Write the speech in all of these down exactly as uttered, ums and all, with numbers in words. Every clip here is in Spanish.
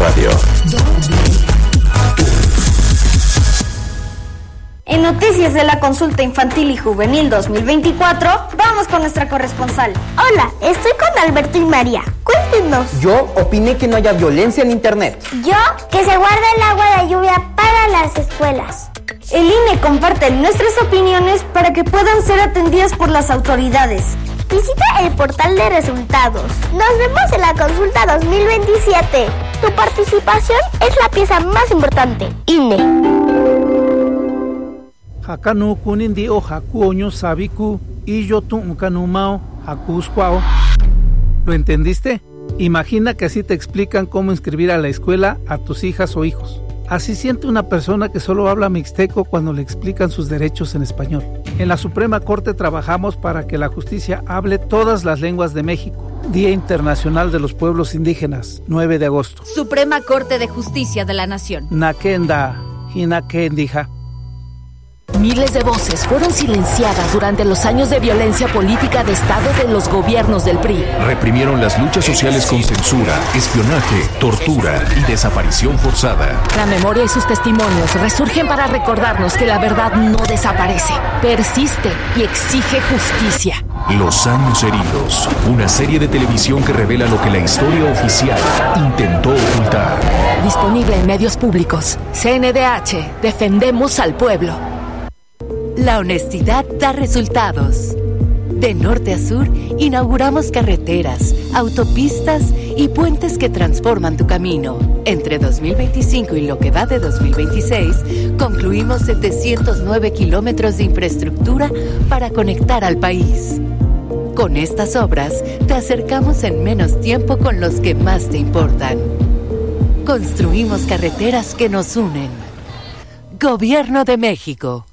Radio. En noticias de la consulta infantil y juvenil dos mil veinticuatro, vamos con nuestra corresponsal. Hola, estoy con Alberto y María. Cuéntenos. Yo opiné que no haya violencia en internet. Yo, que se guarde el agua de lluvia para las escuelas. El I N E comparte nuestras opiniones para que puedan ser atendidas por las autoridades. Visita el portal de resultados. Nos vemos en la consulta dos mil veintisiete. Tu participación es la pieza más importante. I N E. Hakanu kunindi o hakuoño sabiku y yo tu unkanumao hakuskwao. ¿Lo entendiste? Imagina que así te explican cómo inscribir a la escuela a tus hijas o hijos. Así siente una persona que solo habla mixteco cuando le explican sus derechos en español. En la Suprema Corte trabajamos para que la justicia hable todas las lenguas de México. Día Internacional de los Pueblos Indígenas, nueve de agosto. Suprema Corte de Justicia de la Nación. Nakenda, hinakendija. Miles de voces fueron silenciadas durante los años de violencia política de Estado de los gobiernos del P R I. Reprimieron las luchas sociales con censura, espionaje, tortura y desaparición forzada. La memoria y sus testimonios resurgen para recordarnos que la verdad no desaparece, persiste y exige justicia. Los años heridos, una serie de televisión que revela lo que la historia oficial intentó ocultar. Disponible en medios públicos. C N D H, defendemos al pueblo. La honestidad da resultados. De norte a sur, inauguramos carreteras, autopistas y puentes que transforman tu camino. Entre dos mil veinticinco y lo que va de dos mil veintiséis, concluimos setecientos nueve kilómetros de infraestructura para conectar al país. Con estas obras, te acercamos en menos tiempo con los que más te importan. Construimos carreteras que nos unen. Gobierno de México.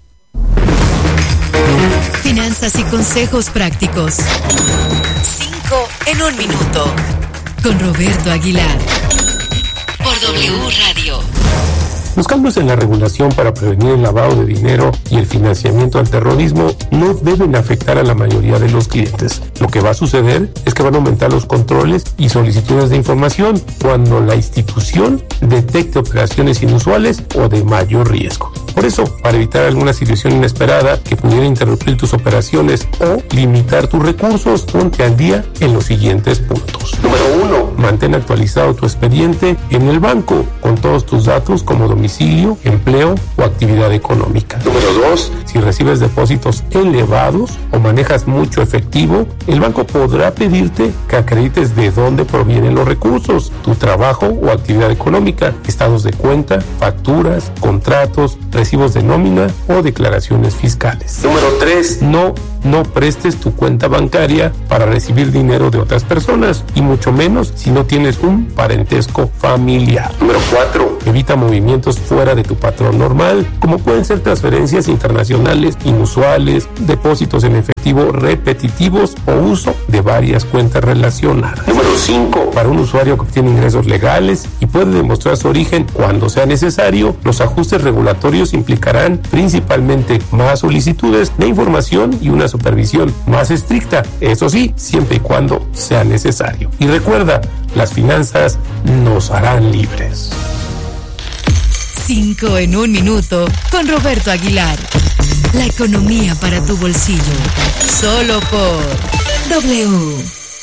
Finanzas y consejos prácticos. Cinco en un minuto. Con Roberto Aguilar. Por W Radio. Los cambios en la regulación para prevenir el lavado de dinero y el financiamiento al terrorismo no deben afectar a la mayoría de los clientes. Lo que va a suceder es que van a aumentar los controles y solicitudes de información cuando la institución detecte operaciones inusuales o de mayor riesgo. Por eso, para evitar alguna situación inesperada que pudiera interrumpir tus operaciones o limitar tus recursos, ponte al día en los siguientes puntos. Número uno, mantén actualizado tu expediente en el banco con todos tus datos como domicilio, empleo o actividad económica. Número dos, si recibes depósitos elevados o manejas mucho efectivo, el banco podrá pedirte que acredites de dónde provienen los recursos, tu trabajo o actividad económica, estados de cuenta, facturas, contratos, recibos de nómina o declaraciones fiscales. Número tres, no, no prestes tu cuenta bancaria para recibir dinero de otras personas y mucho menos si no tienes un parentesco familiar. Número cuatro, evita movimientos fuera de tu patrón normal, como pueden ser transferencias internacionales inusuales, depósitos en efectivo repetitivos o uso de varias cuentas relacionadas. Número cinco, para un usuario que obtiene ingresos legales y puede demostrar su origen cuando sea necesario, los ajustes regulatorios implicarán principalmente más solicitudes de información y una supervisión más estricta, eso sí, siempre y cuando sea necesario. Y recuerda, las finanzas nos harán libres. Cinco en un minuto con Roberto Aguilar. La economía para tu bolsillo. Solo por W.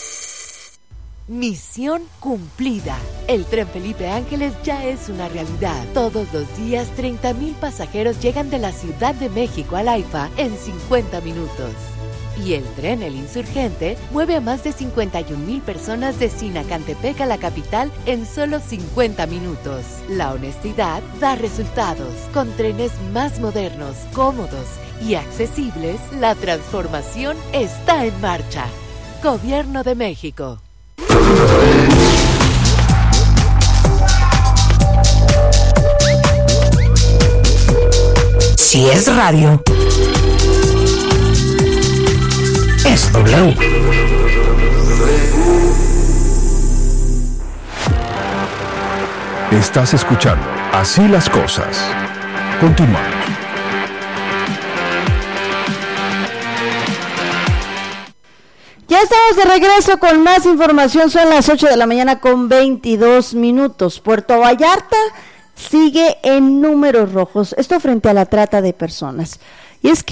Misión cumplida. El tren Felipe Ángeles ya es una realidad. Todos los días, treinta mil pasajeros llegan de la Ciudad de México al AIFA en cincuenta minutos. Y el tren El Insurgente mueve a más de cincuenta y un mil personas de Sinacantepec a la capital en solo cincuenta minutos. La honestidad da resultados. Con trenes más modernos, cómodos y accesibles, la transformación está en marcha. Gobierno de México. Si es radio, es W. Estás escuchando Así las Cosas. Continuamos. Ya estamos de regreso con más información, son las ocho de la mañana con veintidós minutos. Puerto Vallarta sigue en números rojos, esto frente a la trata de personas. Y es que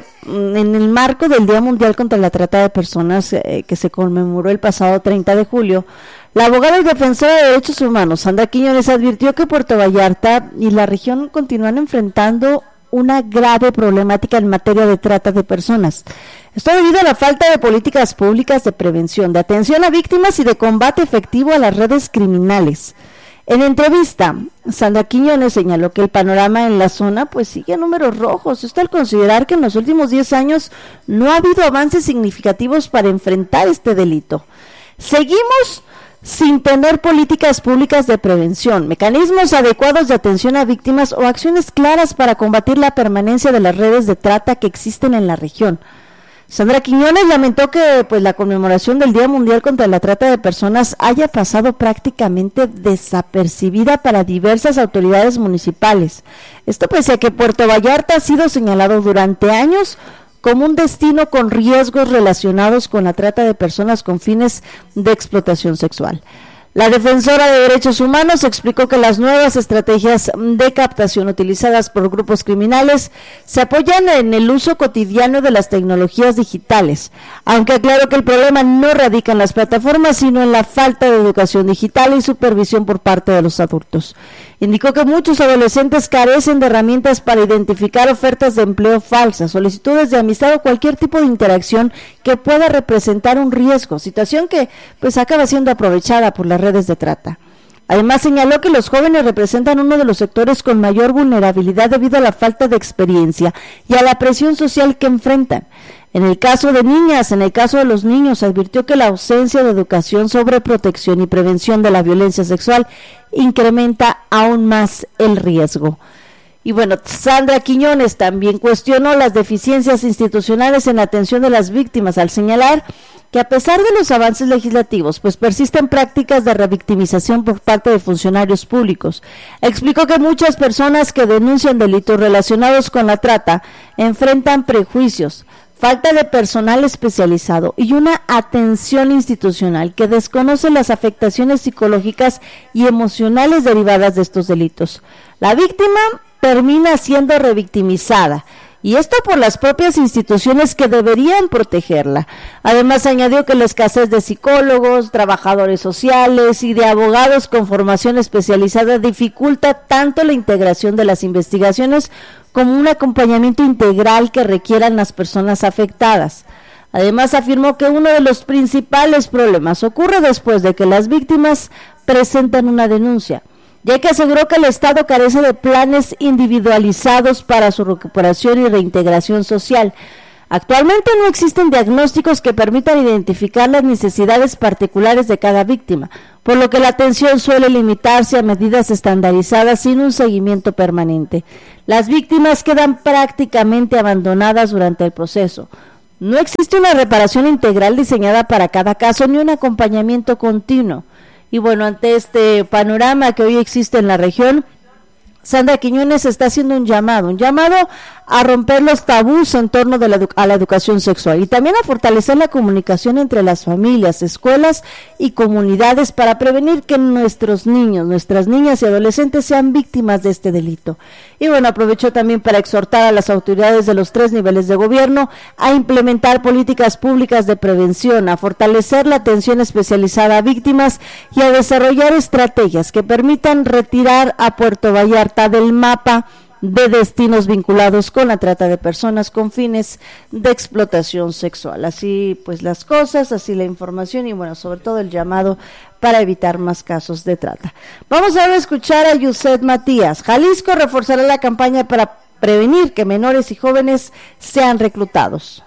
en el marco del Día Mundial contra la Trata de Personas, eh, que se conmemoró el pasado treinta de julio, la abogada y defensora de derechos humanos, Sandra Quiñones, advirtió que Puerto Vallarta y la región continúan enfrentando una grave problemática en materia de trata de personas. Esto debido a la falta de políticas públicas de prevención, de atención a víctimas y de combate efectivo a las redes criminales. En entrevista, Sandra Quiñones señaló que el panorama en la zona pues sigue en números rojos. Esto al considerar que en los últimos diez años no ha habido avances significativos para enfrentar este delito. Seguimos sin tener políticas públicas de prevención, mecanismos adecuados de atención a víctimas o acciones claras para combatir la permanencia de las redes de trata que existen en la región. Sandra Quiñones lamentó que pues la conmemoración del Día Mundial contra la Trata de Personas haya pasado prácticamente desapercibida para diversas autoridades municipales. Esto pese a que Puerto Vallarta ha sido señalado durante años como un destino con riesgos relacionados con la trata de personas con fines de explotación sexual. La defensora de derechos humanos explicó que las nuevas estrategias de captación utilizadas por grupos criminales se apoyan en el uso cotidiano de las tecnologías digitales, aunque aclaró que el problema no radica en las plataformas, sino en la falta de educación digital y supervisión por parte de los adultos. Indicó que muchos adolescentes carecen de herramientas para identificar ofertas de empleo falsas, solicitudes de amistad o cualquier tipo de interacción que pueda representar un riesgo, situación que pues acaba siendo aprovechada por las redes de trata. Además señaló que los jóvenes representan uno de los sectores con mayor vulnerabilidad debido a la falta de experiencia y a la presión social que enfrentan. En el caso de niñas, en el caso de los niños, advirtió que la ausencia de educación sobre protección y prevención de la violencia sexual incrementa aún más el riesgo. Y bueno, Sandra Quiñones también cuestionó las deficiencias institucionales en la atención de las víctimas, al señalar que a pesar de los avances legislativos, pues persisten prácticas de revictimización por parte de funcionarios públicos. Explicó que muchas personas que denuncian delitos relacionados con la trata enfrentan prejuicios, falta de personal especializado y una atención institucional que desconoce las afectaciones psicológicas y emocionales derivadas de estos delitos. La víctima termina siendo revictimizada, y esto por las propias instituciones que deberían protegerla. Además, añadió que la escasez de psicólogos, trabajadores sociales y de abogados con formación especializada dificulta tanto la integración de las investigaciones como un acompañamiento integral que requieran las personas afectadas. Además, afirmó que uno de los principales problemas ocurre después de que las víctimas presentan una denuncia, ya que aseguró que el Estado carece de planes individualizados para su recuperación y reintegración social. Actualmente no existen diagnósticos que permitan identificar las necesidades particulares de cada víctima, por lo que la atención suele limitarse a medidas estandarizadas sin un seguimiento permanente. Las víctimas quedan prácticamente abandonadas durante el proceso. No existe una reparación integral diseñada para cada caso ni un acompañamiento continuo. Y bueno, ante este panorama que hoy existe en la región, Sandra Quiñones está haciendo un llamado, un llamado a romper los tabús en torno de la edu- a la educación sexual y también a fortalecer la comunicación entre las familias, escuelas y comunidades para prevenir que nuestros niños, nuestras niñas y adolescentes sean víctimas de este delito. Y bueno, aprovechó también para exhortar a las autoridades de los tres niveles de gobierno a implementar políticas públicas de prevención, a fortalecer la atención especializada a víctimas y a desarrollar estrategias que permitan retirar a Puerto Vallarta del mapa de destinos vinculados con la trata de personas con fines de explotación sexual. Así pues las cosas, así la información y bueno, sobre todo el llamado para evitar más casos de trata. Vamos ahora a escuchar a Yuset Matías. Jalisco reforzará la campaña para prevenir que menores y jóvenes sean reclutados.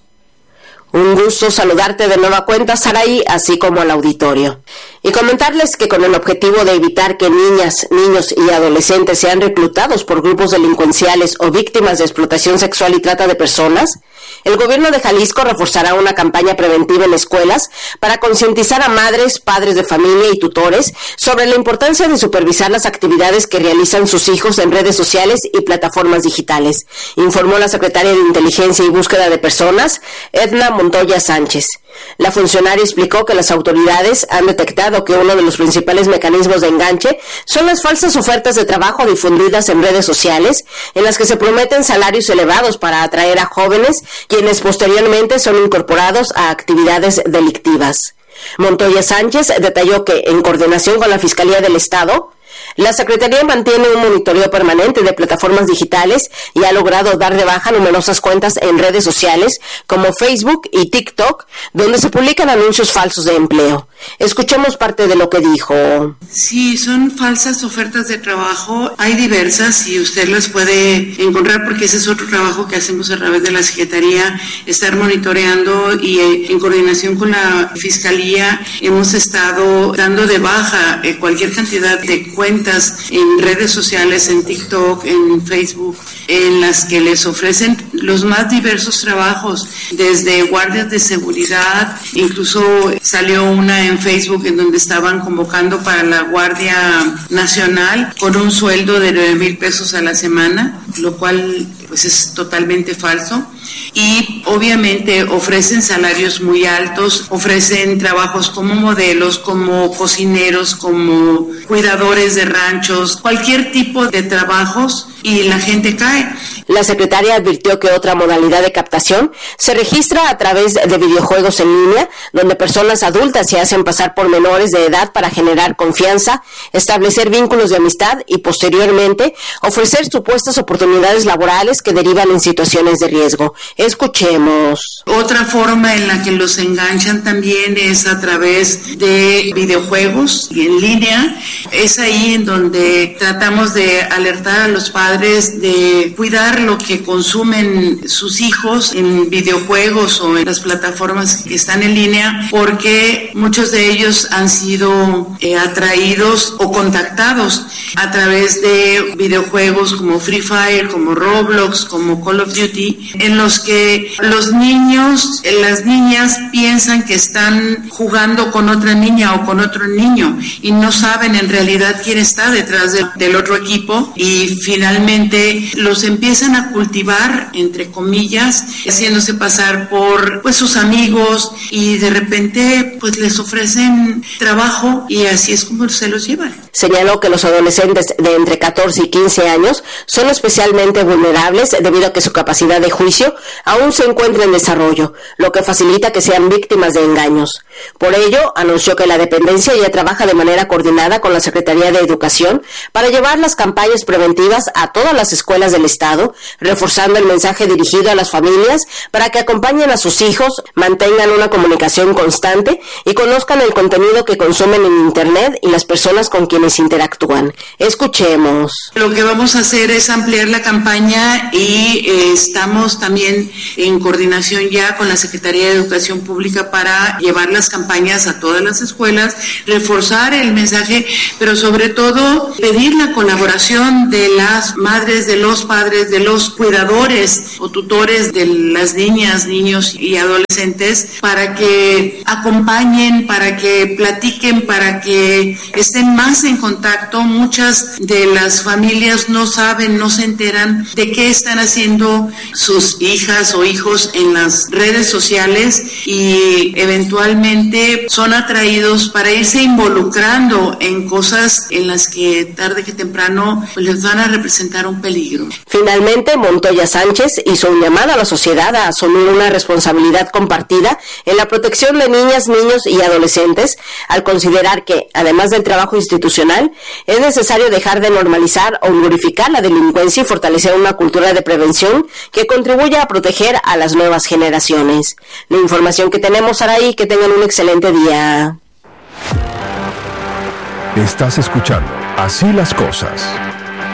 Un gusto saludarte de nueva cuenta, Saraí, así como al auditorio. Y comentarles que con el objetivo de evitar que niñas, niños y adolescentes sean reclutados por grupos delincuenciales o víctimas de explotación sexual y trata de personas, el gobierno de Jalisco reforzará una campaña preventiva en escuelas para concientizar a madres, padres de familia y tutores sobre la importancia de supervisar las actividades que realizan sus hijos en redes sociales y plataformas digitales, informó la secretaria de Inteligencia y Búsqueda de Personas, Edna Montoya Sánchez. La funcionaria explicó que las autoridades han detectado que uno de los principales mecanismos de enganche son las falsas ofertas de trabajo difundidas en redes sociales, en las que se prometen salarios elevados para atraer a jóvenes, quienes posteriormente son incorporados a actividades delictivas. Montoya Sánchez detalló que, en coordinación con la Fiscalía del Estado, la Secretaría mantiene un monitoreo permanente de plataformas digitales y ha logrado dar de baja numerosas cuentas en redes sociales como Facebook y TikTok, donde se publican anuncios falsos de empleo. Escuchemos parte de lo que dijo. Sí, son falsas ofertas de trabajo. Hay diversas y usted las puede encontrar porque ese es otro trabajo que hacemos a través de la Secretaría, estar monitoreando y eh, en coordinación con la Fiscalía hemos estado dando de baja eh, cualquier cantidad de cuentas en redes sociales, en TikTok, en Facebook, en las que les ofrecen los más diversos trabajos, desde guardias de seguridad, incluso salió una en Facebook en donde estaban convocando para la Guardia Nacional con un sueldo de nueve mil pesos a la semana, lo cual pues es totalmente falso. Y obviamente ofrecen salarios muy altos, ofrecen trabajos como modelos, como cocineros, como cuidadores de ranchos, cualquier tipo de trabajos, y la gente cae. La secretaria advirtió que otra modalidad de captación se registra a través de videojuegos en línea, donde personas adultas se hacen pasar por menores de edad para generar confianza, establecer vínculos de amistad y posteriormente ofrecer supuestas oportunidades laborales que derivan en situaciones de riesgo. Escuchemos. Otra forma en la que los enganchan también es a través de videojuegos en línea. Es ahí en donde tratamos de alertar a los padres de cuidar lo que consumen sus hijos en videojuegos o en las plataformas que están en línea, porque muchos de ellos han sido eh, atraídos o contactados a través de videojuegos como Free Fire, como Roblox, como Call of Duty, en los que los niños, las niñas piensan que están jugando con otra niña o con otro niño y no saben en realidad quién está detrás de, del otro equipo, y finalmente los empiezan a cultivar, entre comillas, haciéndose pasar por pues sus amigos, y de repente pues les ofrecen trabajo y así es como se los llevan. Señaló que los adolescentes de entre catorce y quince años son especialmente vulnerables debido a que su capacidad de juicio aún se encuentra en desarrollo, lo que facilita que sean víctimas de engaños. Por ello, anunció que la dependencia ya trabaja de manera coordinada con la Secretaría de Educación para llevar las campañas preventivas a todas las escuelas del Estado, reforzando el mensaje dirigido a las familias para que acompañen a sus hijos, mantengan una comunicación constante y conozcan el contenido que consumen en Internet y las personas con quienes interactúan. Escuchemos. Lo que vamos a hacer es ampliar la campaña y eh, estamos también en coordinación ya con la Secretaría de Educación Pública para llevar las campañas a todas las escuelas, reforzar el mensaje, pero sobre todo pedir la colaboración de las madres, de los padres, de los cuidadores o tutores de las niñas, niños y adolescentes para que acompañen, para que platiquen, para que estén más en contacto. Muchas de las familias no saben, no se enteran de qué están haciendo sus hijas o hijos en las redes sociales y eventualmente son atraídos para irse involucrando en cosas en las que tarde que temprano pues, les van a representar un peligro. Finalmente, Montoya Sánchez hizo un llamado a la sociedad a asumir una responsabilidad compartida en la protección de niñas, niños y adolescentes, al considerar que, además del trabajo institucional, es necesario dejar de normalizar o glorificar la delincuencia y fortalecer una cultura de prevención que contribuya a proteger a las nuevas generaciones. La información que tenemos, Saraí, que tengan un excelente día. Estás escuchando Así las Cosas.